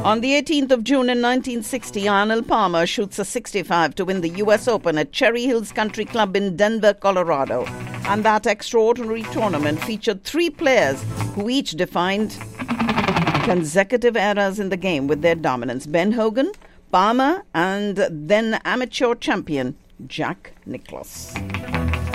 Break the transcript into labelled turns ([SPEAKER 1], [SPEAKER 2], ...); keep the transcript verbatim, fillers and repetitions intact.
[SPEAKER 1] On the eighteenth of June in nineteen sixty, Arnold Palmer shoots a sixty-five to win the U S Open at Cherry Hills Country Club in Denver, Colorado. And that extraordinary tournament featured three players who each defined consecutive eras in the game with their dominance. Ben Hogan, Palmer, and then amateur champion Jack Nicklaus.